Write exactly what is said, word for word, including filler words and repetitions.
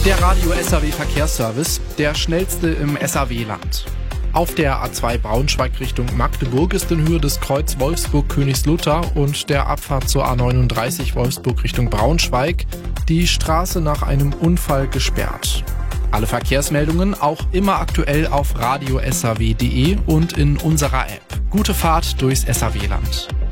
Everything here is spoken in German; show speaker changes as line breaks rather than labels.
Der Radio-S A W-Verkehrsservice, der schnellste im S A W-Land. Auf der A zwei Braunschweig Richtung Magdeburg ist in Höhe des Kreuz Wolfsburg-Königslutter und der Abfahrt zur A neununddreißig Wolfsburg Richtung Braunschweig die Straße nach einem Unfall gesperrt. Alle Verkehrsmeldungen auch immer aktuell auf radio s a w punkt d e und in unserer App. Gute Fahrt durchs S A W-Land.